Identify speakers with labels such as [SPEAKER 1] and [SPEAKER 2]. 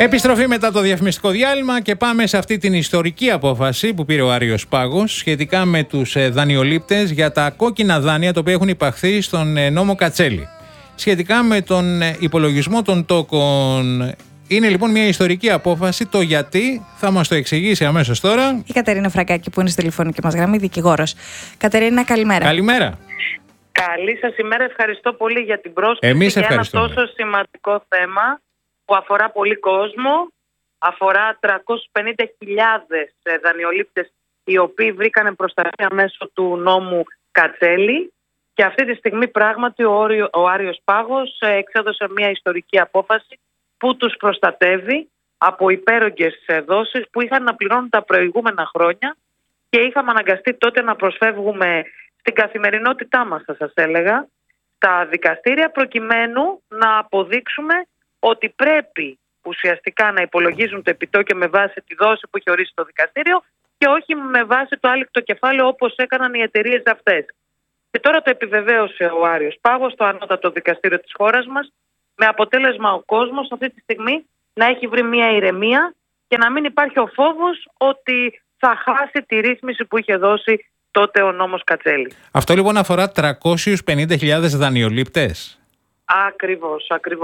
[SPEAKER 1] Επιστροφή μετά το διαφημιστικό διάλειμμα και πάμε σε αυτή την ιστορική απόφαση που πήρε ο Άριος Πάγος σχετικά με τους δανειολήπτες για τα κόκκινα δάνεια τα οποία έχουν υπαχθεί στον νόμο Κατσέλη. Σχετικά με τον υπολογισμό των τόκων. Είναι λοιπόν μια ιστορική απόφαση. Το γιατί θα μας το εξηγήσει αμέσως τώρα
[SPEAKER 2] η Κατερίνα Φραγκάκη, που είναι στη τηλεφωνική μας γραμμή, δικηγόρος. Κατερίνα, καλημέρα.
[SPEAKER 1] Καλημέρα.
[SPEAKER 3] Καλή σας ημέρα. Ευχαριστώ πολύ για την πρόσκληση.
[SPEAKER 1] Εμείς
[SPEAKER 3] για ένα
[SPEAKER 1] ευχαριστούμε.
[SPEAKER 3] τόσο σημαντικό θέμα που αφορά πολύ κόσμο. Αφορά 350.000 δανειολήπτες οι οποίοι βρήκαν προστασία μέσω του νόμου Κατσέλη. Και αυτή τη στιγμή πράγματι ο Άριος Πάγος εξέδωσε μια ιστορική απόφαση που τους προστατεύει από υπέρογγες δόσεις που είχαν να πληρώνουν τα προηγούμενα χρόνια και είχαμε αναγκαστεί τότε να προσφεύγουμε στην καθημερινότητά μας, θα σας έλεγα, στα δικαστήρια, προκειμένου να αποδείξουμε ότι πρέπει ουσιαστικά να υπολογίζουν το επιτόκιο με βάση τη δόση που έχει ορίσει το δικαστήριο και όχι με βάση το άλικτο κεφάλαιο όπως έκαναν οι εταιρείες αυτές. Και τώρα το επιβεβαίωσε ο Άριος Πάγος, το ανώτατο δικαστήριο της χώρας μας, με αποτέλεσμα ο κόσμος αυτή τη στιγμή να έχει βρει μια ηρεμία και να μην υπάρχει ο φόβος ότι θα χάσει τη ρύθμιση που είχε δώσει τότε ο νόμος Κατσέλη.
[SPEAKER 1] Αυτό λοιπόν αφορά 350.000 δανειολήπτες.
[SPEAKER 3] Ακριβώς.